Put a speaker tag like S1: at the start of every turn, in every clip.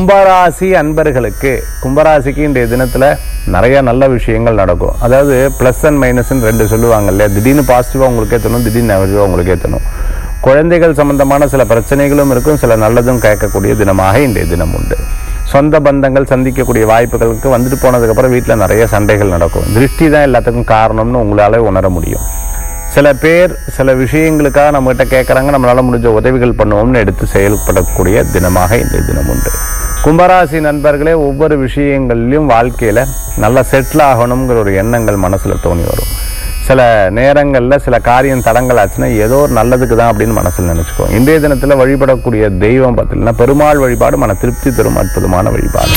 S1: கும்பராசி அன்பர்களுக்கு, கும்பராசிக்கு இன்றைய தினத்துல நிறைய நல்ல விஷயங்கள் நடக்கும். அதாவது பிளஸ் அண்ட் மைனஸ் ரெண்டு சொல்லுவாங்க இல்லையா, திடீர்னு பாசிட்டிவா உங்களுக்கே தோணும், திடீர்னு நெகட்டிவா உங்களுக்கே தோணும். குழந்தைகள் சம்பந்தமான சில பிரச்சனைகளும் இருக்கும், சில நல்லதும் கேட்கக்கூடிய தினமாக இன்றைய தினம் உண்டு. சொந்த பந்தங்கள் சந்திக்கக்கூடிய வாய்ப்புகளுக்கு வந்துட்டு போனதுக்கு அப்புறம் வீட்டில் நிறைய சண்டைகள் நடக்கும். திருஷ்டி தான் எல்லாத்துக்கும் காரணம்னு உங்களால உணர முடியும். சில பேர் சில விஷயங்களுக்காக நம்மகிட்ட கேட்குறாங்க, நம்மளால முடிஞ்ச உதவிகள் பண்ணுவோம்னு எடுத்து செயல்படக்கூடிய தினமாக இந்த தினம் உண்டு. கும்பராசி நண்பர்களே, ஒவ்வொரு விஷயங்கள்லையும் வாழ்க்கையில நல்லா செட்டில் ஆகணுங்கிற ஒரு எண்ணங்கள் மனசுல தோணி வரும். சில நேரங்களில் சில காரியம் தடங்கள் ஆச்சுன்னா ஏதோ ஒரு நல்லதுக்கு தான் அப்படின்னு மனசில் நினைச்சுக்கோம். இன்றைய தினத்தில் வழிபடக்கூடிய தெய்வம் பார்த்தீங்கன்னா பெருமாள் வழிபாடு மன திருப்தி தரும் அற்புதமான வழிபாடு.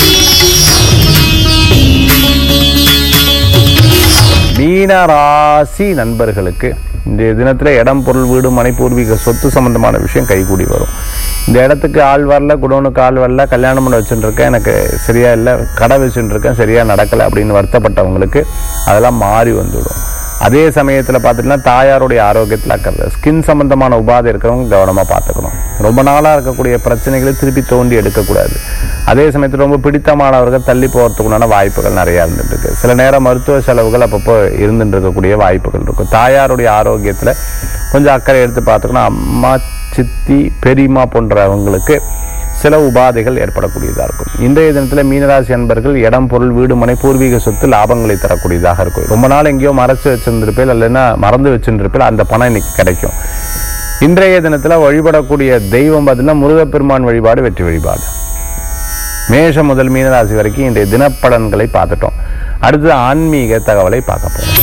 S1: மீனராசி நண்பர்களுக்கு இன்றைய தினத்தில் இடம், பொருள், வீடு, மனை, பூர்வீக சொத்து சம்பந்தமான விஷயம் கைகூடி வரும். இந்த இடத்துக்கு ஆள் வரல, குடோனுக்கு ஆள் வரல, கல்யாணம் பண்ண வச்சுட்டு இருக்கேன், எனக்கு சரியா இல்லை, கடை வச்சுட்டு இருக்கேன், சரியா நடக்கலை அப்படின்னு வருத்தப்பட்டவங்களுக்கு அதெல்லாம் மாறி வந்துவிடும். அதே சமயத்தில் பார்த்துட்டுனா தாயாருடைய ஆரோக்கியத்தில் அக்கறை, ஸ்கின் சம்பந்தமான உபாதை இருக்கிறவங்க கவனமாக பார்த்துக்கணும். ரொம்ப நாளாக இருக்கக்கூடிய பிரச்சனைகளை திருப்பி தோண்டி எடுக்கக்கூடாது. அதே சமயத்தில் ரொம்ப பிடித்தமானவர்கள் தள்ளி போகிறதுக்குண்டான வாய்ப்புகள் நிறையா இருந்துட்டு இருக்கு. சில நேரம் மருத்துவ செலவுகள் அப்பப்போ இருந்துட்டு இருக்கக்கூடிய வாய்ப்புகள் இருக்கும். தாயாருடைய ஆரோக்கியத்தில் கொஞ்சம் அக்கறை எடுத்து பார்த்துக்கணும். அம்மா, சித்தி, பெரியம்மா போன்றவங்களுக்கு சில உபாதைகள் ஏற்படக்கூடியதாக இருக்கும். இன்றைய தினத்தில் மீனராசி அன்பர்கள் இடம், பொருள், வீடு, மனை, பூர்வீக சொத்து லாபங்களை தரக்கூடியதாக இருக்கும். ரொம்ப நாள் எங்கேயோ மறைச்சு வச்சிருந்திருப்பேன், இல்லைன்னா மறந்து வச்சிருந்திருப்பேன், அந்த பணம் இன்னைக்கு கிடைக்கும். இன்றைய தினத்தில் வழிபடக்கூடிய தெய்வம் பார்த்தீங்கன்னா முருகப்பெருமான் வழிபாடு வெற்றி வழிபாடு. மேஷம் முதல் மீனராசி வரைக்கும் இன்றைய தினப்பலன்களை பார்த்துட்டோம். அடுத்து ஆன்மீக தகவலை பார்க்க போறோம்.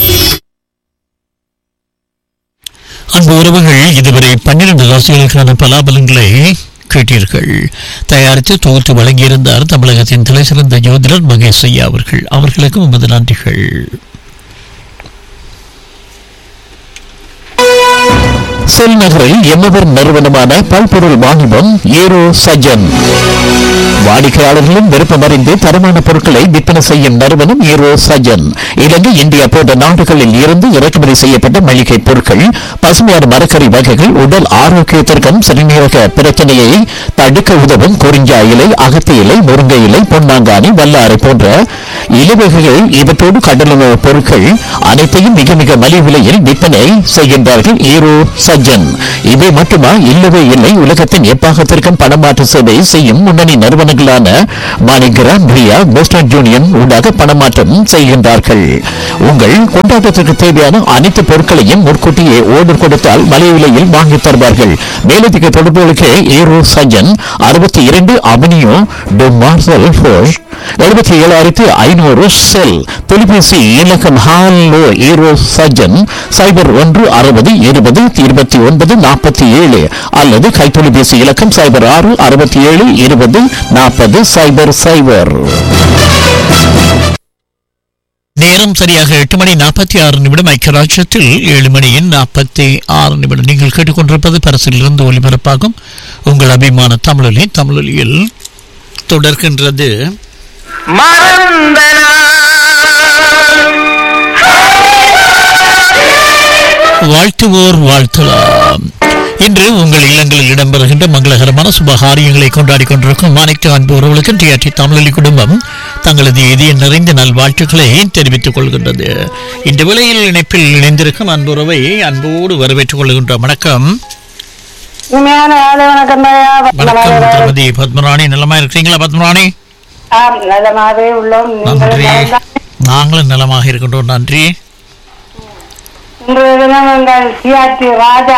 S2: அன்பு உறவுகள், இதுவரை 12 ராசிகளுக்கான பலாபலன்களை கேட்டீர்கள். தயாரித்து தொகுத்து வழங்கியிருந்தார் தமிழகத்தின் தலை சிறந்த ஜோதிடர் மகேஷ் ஐயா அவர்கள். அவர்களுக்கு 9 நன்றிகள். செல் நகரில் எம்மவர் நிறுவனமான பல்பொருள் வாணிபம் ஏரோ சஜன். வாடிக்கையாளர்களும் விருப்பமறிந்து தரமான பொருட்களை விற்பனை செய்யும் நிறுவனம் ஏரோ சஜன். இலங்கை, இந்தியா போன்ற நாடுகளில் இருந்து இறக்குமதி செய்யப்பட்ட மளிகை பொருட்கள், பசுமையான மரக்கறி வகைகள், உடல் ஆரோக்கியத்திற்கும் சிறுநீரக பிரச்சனையை தடுக்க உதவும் குறிஞ்சா இலை, அகத்தி இலை, முருங்கை இலை, பொன்னாங்கானி, வல்லாரை போன்ற இலைவகைகள், இவற்றோடு கடலுணவு பொருட்கள் அனைத்தையும் மிக மிக மலிவு விலையில் விற்பனை செய்கின்றார்கள் ஏரோ சஜன். இவை மட்டுமா? இல்லவே இல்லை. உலகத்தின் எப்பாகத்திற்கும் பணமாற்று சேவை செய்யும் முன்னணி நிறுவனங்களான மாணிகிராம், ரியா, வெஸ்டர்ன் யூனியன் ஊடாக பணமாற்றம் செய்கின்றார்கள். உங்கள் கொண்டாட்டத்திற்கு தேவையான அனைத்து பொருட்களையும் முன்கூட்டியே ஓர்டர் கொடுத்தால் மலிவு விலையில் வாங்கி தருவார்கள். மேலதிக தொடர்புகளுக்கு aero Sajan 62 avenue to marshal force 77,500 செல். தொலைபேசி இலக்கம் ஹாலோ ஏரோ சஜன் 0160202947 அல்லது கைத்தொலைபேசி இலக்கம் 0667204000. நேரம் சரியாக 8:46 ஐக்கியராட்சத்தில் 7:46. நீங்கள் கேட்டுக்கொண்டிருப்பது பரிசிலிருந்து ஒலிபரப்பாகும் உங்கள் அபிமான தமிழொலியில் தொடர்கின்றது. வாழ்த்துவோர் வாழ்த்தலாம். இன்று உங்கள் இல்லங்களில் இடம்பெறுகின்ற மங்களகரமான சுபகாரியங்களை கொண்டாடி கொண்டிருக்கும் அனைத்து அன்பு உறவுகளுக்கும் டிஆர்டி தமிழொலி குடும்பம் தங்களது இதய நிறைந்த நல்வாழ்த்துக்களை தெரிவித்துக் கொள்கின்றது. இந்த வேளையில் இணைப்பில் இணைந்திருக்கும் அன்புறவை அன்போடு வரவேற்றுக் கொள்கின்றோம். வணக்கம். வணக்கம் திருமதி பத்மராணி. நலமா இருக்கிறீங்களா பத்மராணி? நன்றி, நாங்களும் நலமாக இருக்கின்றோம். நன்றி.
S3: ராஜா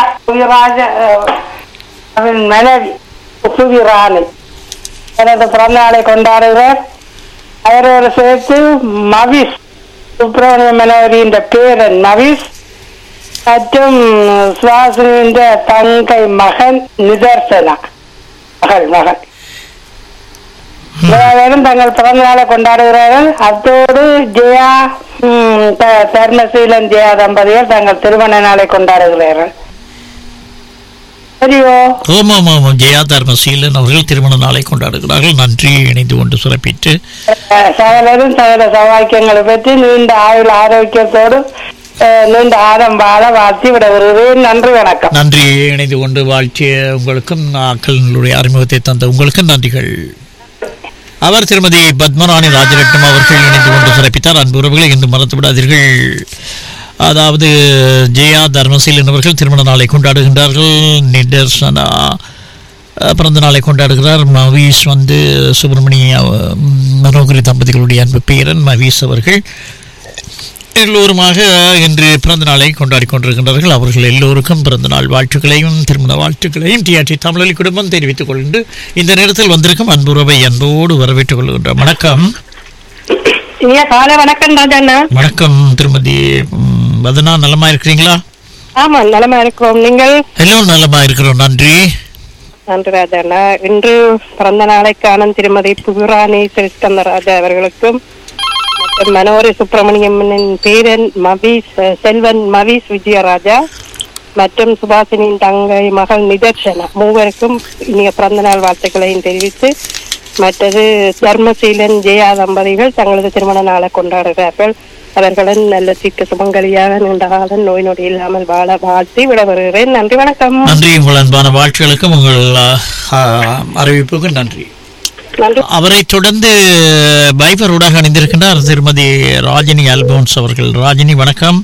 S3: மனைவி சுவிராணி எனது பிறந்தநாளை கொண்டாடுகிறார். அவரோடு சேர்த்து மவிஸ் சுப்பிரமணிய மனோரியின் பேரன் மவிஸ் மற்றும் சுவாசினியின் தங்கை மகன் நிதர்சனா மகன் தங்கள் பிறந்த நாளை கொண்டாடுகிறார்கள். அத்தோடு ஜெயா தர்மசீலன் ஜெயா தம்பதிகள் தங்கள் திருமண நாளை கொண்டாடுகிறார்கள். சரியோ?
S2: ஜெயா தர்மசீலன் அவர்கள் திருமண நாளை கொண்டாடுகிறார்கள். நன்றி. இணைந்து கொண்டு சிறப்பித்து
S3: சகலரும் சகல சௌபாக்கியங்களை பற்றி நீண்ட ஆயுள் ஆரோக்கியத்தோடு நீண்ட ஆரம் வாழ வாழ்த்தி விட வருகிறேன். நன்றி, வணக்கம்.
S2: நன்றி. இணைந்து கொண்டு வாழ்த்திய உங்களுக்கும், மக்களுடைய அறிமுகத்தை தந்த உங்களுக்கும் நன்றிகள். அவர் திருமதி பத்மராணி ராஜரட்னம் அவர்கள் இணைந்து கொண்டு சிறப்பித்தார். அன்பு உறவுகளை இன்று மறந்து விடாதீர்கள். அதாவது ஜெயா தர்மசீலன் அவர்கள் திருமண நாளை கொண்டாடுகின்றார்கள். நிதர்சனா பிறந்த நாளை கொண்டாடுகிறார். மவீஸ் சுப்பிரமணிய மனோகரி தம்பதிகளுடைய அன்பு பேரன் மவீஸ் அவர்கள் எல்லோருமாக இன்று பிறந்த நாளை கொண்டாடி கொண்டிருக்கின்றார்கள். அவர்கள் எல்லோருக்கும் பிறந்த நாள் வாழ்த்துக்களையும் திருமண வாழ்த்துக்களையும் டிஆர்டி தமிழொலி குடும்பம் தெரிவித்துக் கொண்டு இந்த நேரத்தில் வந்திருக்கும் அன்புறவை அன்போடு வரவேற்றுக் கொள்கின்றோம். வணக்கம்.
S3: காலை வணக்கம் ராஜாண்ணா.
S2: வணக்கம் திருமதி வதனா, நலமா இருக்கிறீங்களா?
S3: ஆமா, நலமா இருக்கிறோம். நீங்கள்?
S2: எல்லோரும் நலமா இருக்கிறோம், நன்றி.
S3: நன்றி ராஜாண்ணா. இன்று பிறந்த நாளை காணும் திருமதி புராணி சிறிஸ்கந்தராஜா அவர்களுக்கும் மனோரி சுப்பிரமணியம்மனின் பேரன் செல்வன் மவீஸ் விஜயராஜா மற்றும் சுபாசினியின் தங்கை மகள் நிதர்சனா மூவருக்கும் இனிய பிறந்த நாள் வாழ்த்துக்களையும் தெரிவித்து, மற்றது தர்மசீலன் ஜெயா தம்பதிகள் தங்களது திருமண நாளை கொண்டாடுகிறார்கள். அவர்களும் நல்ல சீட்டு சுமங்கலியாக நீண்ட காலம் நோய் நொடி இல்லாமல் வாழ வாழ்த்தி விட வருகிறேன். நன்றி, வணக்கம்.
S2: நன்றி. உங்கள் அன்பான வாழ்த்துகளுக்கும் உங்கள் அறிவிப்புக்கும் நன்றி. அவரை தொடர்ந்து பைபர் ஊடாக அணிந்திருக்கின்றார் திருமதி ராஜினி அல்போன்ஸ் அவர்கள். ராஜினி வணக்கம்.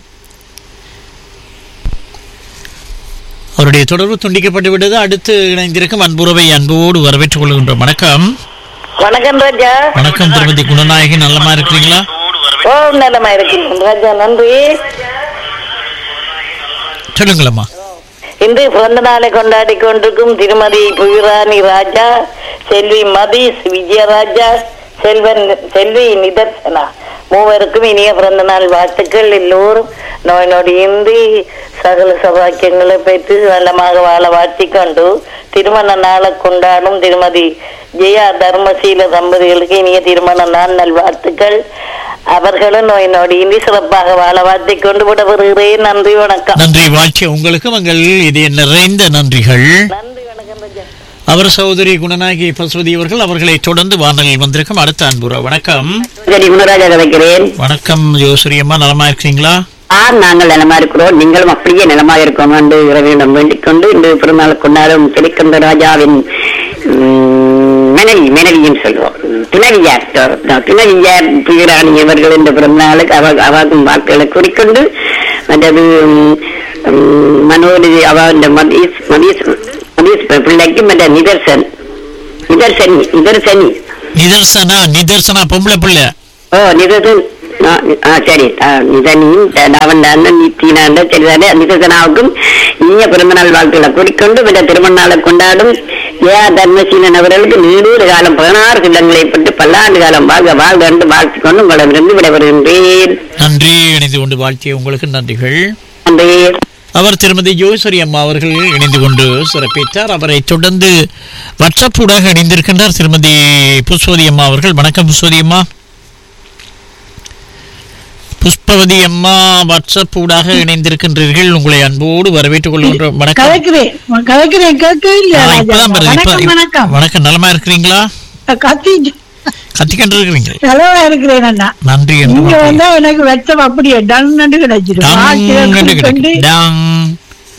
S2: அவருடைய தொடர்பு துண்டிக்கப்பட்டு விட்டது. அடுத்து இணைந்திருக்கும் அன்புறவை அன்போடு வரவேற்றுக் கொள்கின்றோம். வணக்கம்.
S4: வணக்கம் ராஜா.
S2: வணக்கம் திருமதி குணநாயகி, நல்லமா இருக்கிறீங்களா?
S4: ஓ, நல்லமா இருக்கிறேன் ராஜா, நன்றி.
S2: சொல்லுங்களம்மா.
S4: இன்று பிறந்த நாளை கொண்டாடி கொண்டிருக்கும் திருமதி புவிராணி ராஜா, செல்வி மதீஸ் விஜயராஜா, செல்வி நிதர்சனா மூவருக்கும் இனிய பிறந்த நாள் வாழ்த்துக்கள். எல்லோரும் நோய் நொடியின்றி சகல சபாக்கியங்களை பெற்று வளமாக வாழ வாழ்த்திக் கொண்டு திருமண நாளை கொண்டாடும் திருமதி ஜெயா தர்மசீல தம்பதிகளுக்கு இனிய திருமண நாள் நல்வாழ்த்துக்கள். அவர்களும் நோய் நொடியின்றி சிறப்பாக வாழ வாழ்த்திக் கொண்டு விட வருகிறேன். நன்றி, வணக்கம்.
S2: நன்றி. வாழ்ச்சி உங்களுக்கு உங்கள் இது நிறைந்த நன்றிகள்.
S4: நன்றி, வணக்கம் ராஜா.
S2: அவர் சகோதரி குணநாயகி பசுவதி அவர்கள். அவர்களை தொடர்ந்து வானலில் வந்திருக்கும் அடுத்த அன்புறா. வணக்கம்.
S5: குணராஜா கதைக்கிறேன்.
S2: வணக்கம் ஜோசரி அம்மா, நலமா இருக்கிறீங்களா?
S5: நாங்கள் நலமா இருக்கிறோம். நீங்களும் அப்படியே நலமா இருக்கோம் என்று இறைவனிடம் வேண்டிக் கொண்டு இன்று பிறநாள் கொண்டாடும் சிறிஸ்கந்த ராஜாவின் மனைவியும் சொல்லுவோம், துணைவியார் புயராணி அவர்கள் என்ற பிறந்தநாளுக்கு அவரும் வாக்குகளை கூறிக்கொண்டு, மற்றது மனோரி மதீஸ் பிள்ளைக்கு மற்ற
S2: நிதர்சனா பொம்பளை பிள்ளை.
S5: ஓ, நிதர்சன். சரி, நிதர்சனாவுக்கும் இனிய பிறந்தநாள் வாழ்த்துக்களை கூறிக்கொண்டு மற்ற திருமண நாளை கொண்டாடும் ஜெயா தர்மசீலன் அவர்களுக்கு நீடூறு காலம் 16 இல்லங்களை பட்டு பல்லாண்டு காலம் வாழ்க என்று வாழ்த்திக் கொண்டு உங்களிடமிருந்து விடைபெறுகின்றேன்.
S2: நன்றி. இணைந்து கொண்டு வாழ்த்திய உங்களுக்கு நன்றிகள்.
S5: நன்றி.
S2: அவர் திருமதி ஜோசரி அம்மா அவர்கள் இணைந்து கொண்டு சிறப்பித்தார். அவரை தொடர்ந்து வாட்ஸ்அப் ஊடாக இணைந்திருக்கின்றார் திருமதி புஷ்பவதி அம்மா அவர்கள். வணக்கம் புஷ்பவதி அம்மா. புஷ்பவதி அம்மா வாட்ஸ்அப் ஊடாக இணைந்திருக்கின்றீர்கள். உங்களை அன்போடு வரவேற்றுக் கொள்கின்றோம். வணக்கம். நலமா இருக்கிறீங்களா? கத்திக்கிட்டு இருக்கிறீங்க.
S3: நலமா இருக்கிறேன் அண்ணா.
S2: நன்றி.
S3: நீங்க வந்தா எனக்கு வெச்சம் அப்படியே டன்னு கிடைச்சிடும்.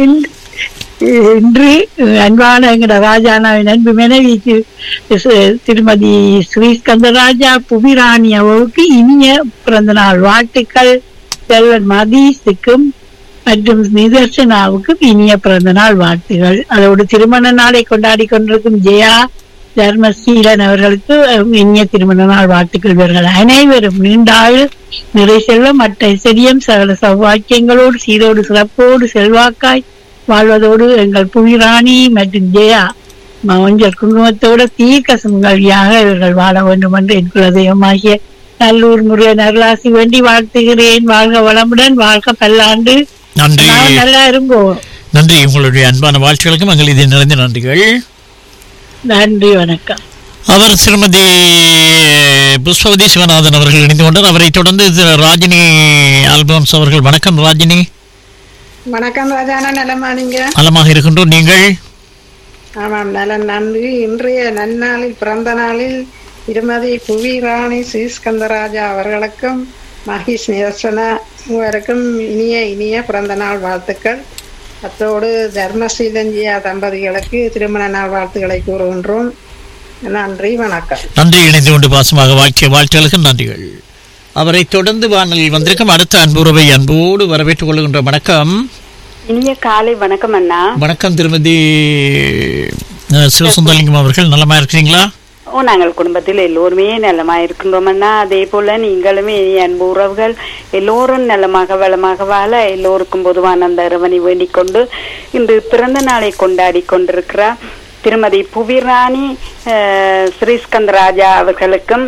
S3: இன்று அன்பான எங்கட ராஜாவின் அன்பு மனைவி திருமதி ஸ்ரீஸ்கந்தராஜா புவிராணி அவருக்கு இனிய பிறந்த நாள் வாழ்த்துக்கள். செல்வன் மதீஸுக்கும் மற்றும் நிதர்சனாவுக்கும் இனிய பிறந்த நாள் வாழ்த்துகள். அதோடு திருமண நாளை கொண்டாடி கொண்டிருக்கும் ஜெயா தர்மசீலன் அவர்களுக்கு இனிய திருமண நாள் வாழ்த்துக்கள். இவர்கள் அனைவரும் நீண்டாள் நிறை செல்வம் மற்ற ஐஸ்வர்யம் சகல சௌவாக்கியங்களோடு சீரோடு சிறப்போடு செல்வாக்காய் வாழ்வதோடு எங்கள் புவிராணி மற்றும் ஜெயா மஞ்சள் குங்குமத்தோடு தீர்க்க சுமங்கலியாக இவர்கள் வாழ வேண்டும் என்று என் குலதெய்வமாகிய நல்லூர் முருகன் அருளாசி வேண்டி வாழ்த்துகிறேன். வாழ்க வளமுடன், வாழ்க பல்லாண்டு.
S2: நன்றி.
S3: நல்லா இருங்கோ.
S2: நன்றி. உங்களுடைய அன்பான வாழ்த்துக்களுக்கும் எங்கள் இது நிறைந்த நன்றிகள்.
S3: நன்றி, வணக்கம்.
S2: அவர் திருமதி புஷ்பவதி சிவநாதன் அவர்கள் இணைந்து கொண்டார். அவரை தொடர்ந்து ராஜினி ஆல்பம்ஸ் அவர்கள். வணக்கம் ராஜினி.
S6: வணக்கம் ராஜானா, நலமா? நீங்க?
S2: நலமாக இருக்கின்றோம். நீங்கள்?
S6: ஆமாம், நலன். நன்றி. இன்றைய நன்னாளில் பிறந்த நாளில் திருமதி புவிராணி ஸ்ரீஸ்கந்தராஜா அவர்களுக்கும் மகேஷ் நிதர்சனா மூவருக்கும் இனிய பிறந்த நாள் வாழ்த்துக்கள். அத்தோடு தர்மசீலன் ஜெயா தம்பதிகளுக்கு திருமண நாள் வாழ்த்துக்களை கூறுகின்றோம். நன்றி, வணக்கம்.
S2: நன்றி. இணைந்து கொண்டு பாசமாக வாழ்க்கை வாழ்த்துகளுக்கு நன்றிகள். அவரை தொடர்ந்து வானலில் வந்திருக்கும் அடுத்த அன்புறவை அன்போடு வரவேற்றுக் கொள்கின்ற வணக்கம்.
S7: இனிய காலை வணக்கம் அண்ணா.
S2: வணக்கம் திருமதி சிவசுந்தரலிங்கம் அவர்கள், நலமா இருக்கிறீங்களா?
S7: நாங்கள் குடும்பத்தில் எல்லோருமே நலமா இருக்கின்றோம் அண்ணா. அதே போல நீங்களுமே அன்பு உறவுகள் எல்லோரும் நலமாக வளமாக வாழ எல்லோருக்கும் பொதுவான அந்த இறைவனை வேண்டிக் கொண்டு இன்று பிறந்த நாளை கொண்டாடி கொண்டிருக்கிறார் திருமதி புவிராணி ஸ்ரீஸ்கந்தராஜா அவர்களுக்கும்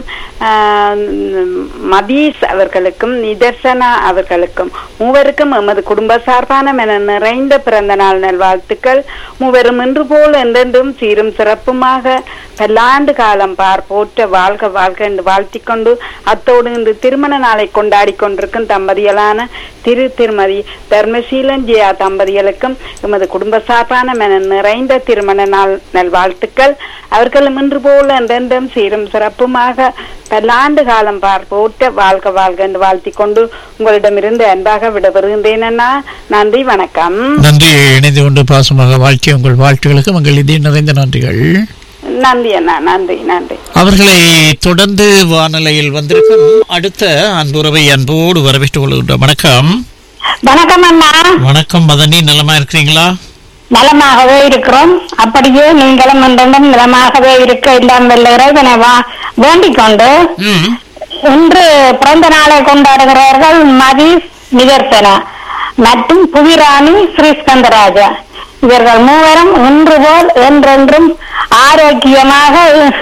S7: மதீஸ் அவர்களுக்கும் நிதர்சனா அவர்களுக்கும் மூவருக்கும் எமது குடும்ப சார்பான என நிறைந்த பிறந்த நாள் நல்வாழ்த்துக்கள். மூவரும் இன்று போல் என்றென்றும் சீரும் சிறப்புமாக பல்லாண்டு காலம் போற்ற வாழ்க வாழ்க என்று வாழ்த்திக் கொண்டு அத்தோடு இன்று திருமண நாளை கொண்டாடி கொண்டிருக்கும் தம்பதிகளான திருமதி தர்மசீலன் ஜெயா தம்பதிகளுக்கும் எமது குடும்ப சார்பான என நிறைந்த திருமண நாள் நல்வாழ்த்துக்கள். அவர்களும் இன்று போல என்றென்றும் சீரும் சிறப்புமாக பல்லாண்டு காலம் போற்ற வாழ்க வாழ்க என்று வாழ்த்திக் கொண்டு உங்களிடமிருந்து அன்பாக விடப்பெறுகின்றேன் அண்ணா. நன்றி, வணக்கம்.
S2: நன்றி. இணைந்து கொண்டு பாசமாக வாழ்க்கை உங்கள் வாழ்த்துகளுக்கு உங்கள் இதே நிறைந்த நன்றிகள்.
S7: நன்றி அண்ணா. நன்றி நன்றி.
S2: அவர்களை தொடர்ந்து வானொலியில் வந்திருக்கும் அடுத்த அன்புறவை அன்போடு வரவேற்றுக் கொள்கின்ற வணக்கம்.
S3: வணக்கம் அண்ணா.
S2: வணக்கம் மதனி, நலமா இருக்கிறீங்களா?
S3: நலமாகவே இருக்கிறோம். அப்படியே நீங்களும் என்றும் நலமாகவே இருக்க எல்லாம் வல்ல இறைவனை வேண்டிக் கொண்டு இன்று பிறந்த நாளை கொண்டாடுகிறார்கள் மதீஸ் நிதர்சனா மற்றும் புவிராணி ஸ்ரீஸ்கந்தராஜா. இவர்கள் மூவரும் ஒன்று போல் என்றென்றும் ஆரோக்கியமாக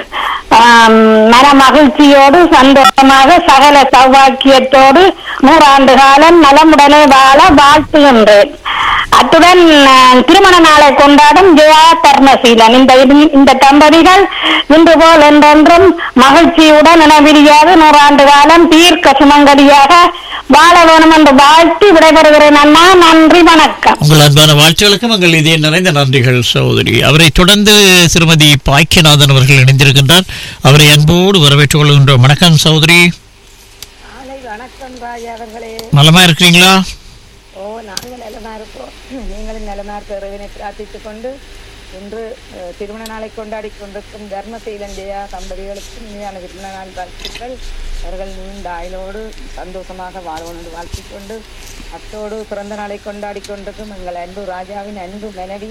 S3: மன மகிழ்ச்சியோடு சந்தோஷமாக சகல சௌபாக்கியத்தோடு 100 ஆண்டு காலம் நலமுடனே வாழ வாழ்த்துகின்றேன். அத்துடன் திருமண நாளை கொண்டாடும் ஜெயா தர்மசீலன் இந்த தம்பதிகள் இன்று போல் என்றென்றும் மகிழ்ச்சியுடன் நினைவிரியாது 100 ஆண்டு காலம் தீர்க்க சுமங்கலியாக வாழ வேணும் என்று வாழ்த்தி விடைபெறுகிறேன் அண்ணா. நன்றி, வணக்கம்.
S2: உங்கள் அன்பான வாழ்த்துகளுக்கும் உங்கள் இதே நிறைந்த நன்றிகள் சகோதரி. அவரை தொடர்ந்து திருமதி பாக்கியநாதன் அவர்கள் இணைந்திருக்கின்றார். அவரை அன்போடு வரவேற்றுக் கொள்கின்றோம். வணக்கம் சகோதரி.
S6: வணக்கம் ராஜா அவர்களே.
S2: நலமா இருக்கிறீங்களா?
S6: நாங்கள் நலமா இருக்கோம். நீங்களும் நலமா இருக்க இறைவனை பிரார்த்தித்துக் கொண்டு இன்று திருமண நாளை கொண்டாடி கொண்டிருக்கும் தர்மசீலன் ஜெயா தம்பதிகளுக்கும் இனிமையான திருமண நாள் வாழ்த்துக்கள். அவர்கள் நீண்ட ஆயுளோடு சந்தோஷமாக வாழ்வோம் என்று வாழ்த்திக் கொண்டு அத்தோடு பிறந்த நாளை கொண்டாடி கொண்டிருக்கும் எங்கள் அன்பு ராஜாவின் அன்பு மனைவி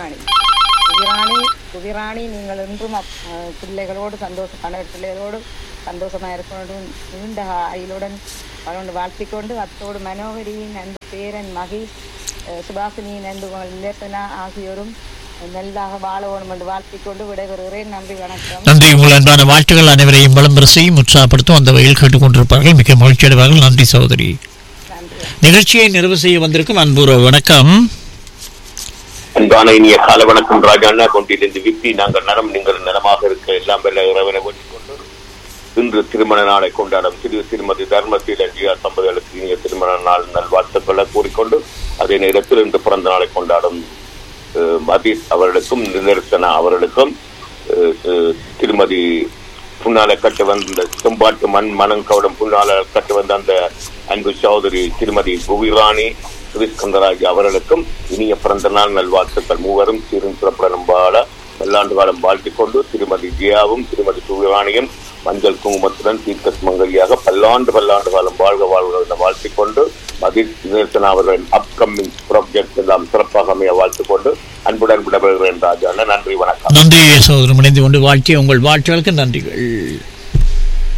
S6: புவிராணி நீங்கள் இன்றும் பிள்ளைகளோடு கணவர் பிள்ளைகளோடு சந்தோஷமாக இருக்கணும் நீண்ட ஆயுளுடன் அவரோடு வாழ்த்திக் கொண்டு அத்தோடு மனோகரியின் அன்பு பேரன் மகேஷ் சுபாசினியின் அன்பு நிதர்சனா ஆகியோரும் நல்லாக வாழ வேணும் என்று வாழ்த்திக் கொண்டு விடைபெறுகிறேன். நன்றி, வணக்கம்.
S2: நன்றி. உங்கள் அன்பான வாழ்த்துக்கள் அனைவரையும் விளம்பரத்தையும் உற்சாகப்படுத்தும் அந்த வகையில் கேட்டுக்கொண்டிருப்பார்கள். மிக மகிழ்ச்சி அடைவார்கள். நன்றி சகோதரி. நிகழ்ச்சியை நிறைவு செய்ய வந்திருக்கும் அன்புற வணக்கம்.
S8: அன்பான இனிய கால வணக்கம் ராஜா கொண்டிலிருந்து விப்பி. நாங்கள் நலம், நீங்கள் நலமாக இருக்க எல்லாம் வெள்ள இறைவனை வேண்டிக் கொண்டு இன்று திருமண நாளை கொண்டாடும் திருமதி தர்மசீலன் ஜெயா தம்பதிகளுக்கு இனிய திருமண நாள் நல்வாழ்த்துக்களை கூறிக்கொண்டு அதே நேரத்தில் இன்று பிறந்த நாளை கொண்டாடும் மதீஸ் அவர்களுக்கும் நிதர்சனா அவர்களுக்கும் திருமதி புன்னால கட்டு வந்த செம்பாட்டு மனம் கவடம் புன்னால கட்டு வந்த அந்த அன்பு சகோதரி திருமதி புவிராணி ஸ்ரீஸ்கந்தராஜா அவர்களுக்கும் இனிய பிறந்த நாள் நல்வாழ்த்துக்கள். மூவரும் சீரும் சிறப்புடன் வாழ பல்லாண்டு காலம் வாழ்த்திக் கொண்டு திருமதி ஜியாவும் திருமதி புவிராணியும் மஞ்சள் குங்குமத்துடன் தீர்க்க சுமங்கலியாக பல்லாண்டு காலம் வாழ்க என வாழ்த்திக் கொண்டு மதீஸ் நிதர்சனா அவர்களின் அப்கமிங் ப்ராஜெக்ட் எல்லாம் சிறப்பாக அமைய வாழ்த்துக் கொண்டு அன்புடன் விடப்படுகிறேன் ராஜா. நன்றி, வணக்கம்.
S2: நன்றி சகோதரன். இணைந்து கொண்டு வாழ்த்திய உங்கள் வாழ்த்துகளுக்கு நன்றிகள்.